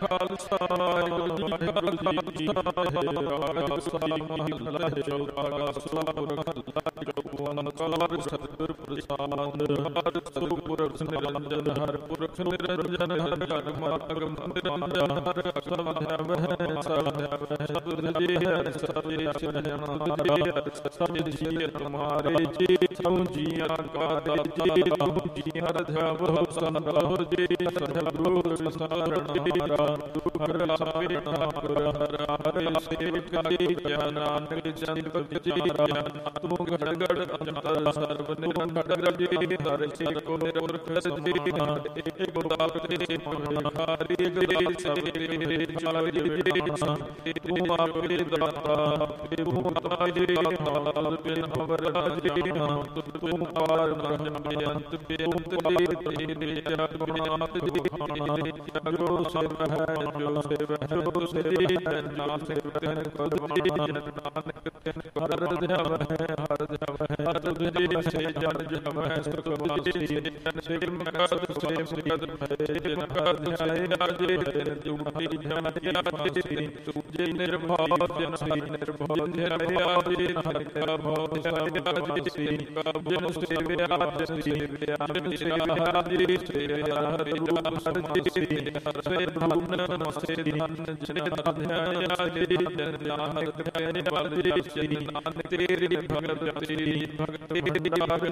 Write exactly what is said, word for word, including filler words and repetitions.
ਖਾਲਸਾ ਵਾਹਿਗੁਰੂ ਜੀ ਕਾ ਖਾਲਸਾ ਮਹੱਲਾ ਚੌਥਾ ਸਲਾਹੁ ਓੰਕਾਰ ਸਤਿਗੁਰ ਪ੍ਰਸਾਦਿ ਹਰਿ ਸੁਰਪੁਰਖ ਨਿਰੰਜਨ ਹਰਿ ਪੁਰਖ ਨਿਰੰਜਨ ਹਰਿ ਘਰ ਮਾਗਮ ਨਿਰੰਜਨ ਹਰਿ ਸਭਿਆਵਹਿ ਸਭਿਆਵਹਿ ਸਤਿ ਜੀ ਹਰਿ ਸਤਿ ਹਰਿ ਸਤਿ ਜੀ ਤੁਮਾਰੇ ਜੀ ਸਭ ਜੀਆਂ ਕਾ ਜੀ ਸਭ ਜੀ ਹਰਿ ਧਿਆਵਹੁ ਸੰਤਹੁ ਜੀ ਸਤਿਗੁਰੂ ਸੰਸਾਰਣਾ ਹਰਿ ਲਾਭੇ ਠਾਕੁਰ ਹਰਿ ਹਰਿ ਸੇਵਕ ਜੀ ਗਿਆਨ ਨਾਨਕ ਚੰਦ ਭਗਤੀ ਗਿਆਨ ਤੂੰ ਘੜ ਘੜ ਅੰਤਰ ਸਰਬ ਨਿਰੰਕਾਰ ਜੀ ਹਰਿ ਸੇਵਕੋ ਨਿਰਪੁਰਖ ਜੀ ਏਕ ਗੁਰਦਾਸ ਤੇ ਮਹਾਰੀ ਗਰੀ ਸਭੇ ਚਾਲ ਜੀ ਤੂੰ ਆਪੇ ਦਾਤਾ ਤੂੰ ਦਾਤਾ ਜੀ ਹਾਲ ਬਿਨ ਹਵਰ ਜੀ ਤੂੰ ਪਾਰ ਬ੍ਰਹਮ ਬੇਅੰਤ ਬੇਅੰਤ ਜੀ ਤੇਰੇ ਜਗ ਬਨਾਤ ਜੀ ਜੋ ਸੇਵ ਹੈ ਜੋ ਸੇਵ ਹੈ ਜੋ ਸੇਵ ਹੈ ਨਾਮ ਸੇਵ ਤਨ ਕਦ ਜੀ ਨਾਨਕ ਤਨ ਹਰ ਧਿਆਵ ਹੈ ਹਰ ਧਿਆਵ ਹੈ ਹਰ ਧਿਆਵ ਸੇ ਜਨ ਜਮ ਹੈ ਸੁਖ ਜੀ ਜਨ ਸੇਵ ਮਕਦ ਸੇਵ ਸੁਕਦ ਹੈ ਜਨ ਕਦ ਧਿਆਏ ਰਾਜੇ ਤਨ ਜੁਗਤੀ ਧਿਆਨ ਜੀ ਤੂੰ ਜੇ ਨਿਰਭਉ ਜਨ ਸੀ ਨਿਰਭਉ ਨਿਰਭਉ ਜੀ ਹਰਿ ਕਾ ਭਉ ਸਹਿ ਜੀ ਕਾ ਜਨ ਸੇਵਿਆ ਜਨ ਸੇਵਿਆ ਜਨ ਸੇਵਿਆ ਜੀ ਸੇਵਿਆ ਹਰਿ ਰੂਪ ਜੀ ਹਰਿ ਧਨ ਨਮਸਤੇ ਧਨ ਜਨ ਧਿਆਇਆ ਜੀ ਜਨ ਨਾਨਕ ਧਿਆਏ ਬਲ ਜੀ ਨਾਨਕ ਤੇਰੀ ਭਗਤ ਜੀ ਭਗਤੀ